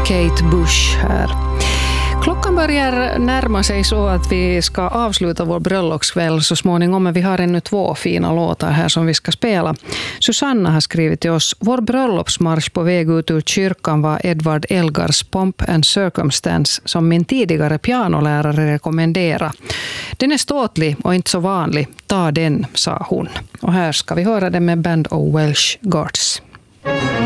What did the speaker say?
Kate Bush här. Klockan börjar närma sig så att vi ska avsluta vår bröllopskväll så småningom, men vi har ännu 2 fina låtar här som vi ska spela. Susanna har skrivit till oss: vår bröllopsmarsch på väg ut ur kyrkan var Edward Elgars Pomp and Circumstance som min tidigare pianolärare rekommenderade. Den är ståtlig och inte så vanlig. Ta den, sa hon. Och här ska vi höra det med Band of Welsh Guards.